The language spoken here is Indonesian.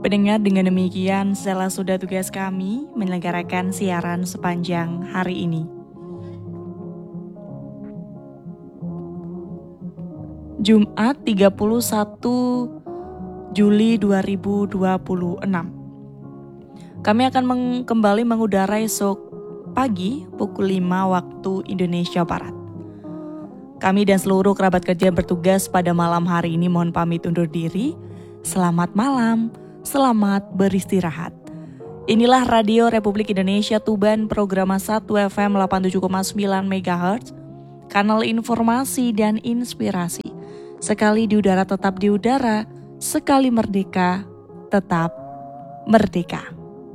Pendengar, dengan demikian setelah sudah tugas kami menyelenggarakan siaran sepanjang hari ini. Jumat 31 Juli 2026. Kami akan kembali mengudara esok pagi pukul 5 waktu Indonesia Barat. Kami dan seluruh kerabat kerja yang bertugas pada malam hari ini mohon pamit undur diri. Selamat malam, selamat beristirahat. Inilah Radio Republik Indonesia Tuban, program 1 FM 87,9 MHz, kanal informasi dan inspirasi. Sekali di udara tetap di udara, sekali merdeka tetap merdeka.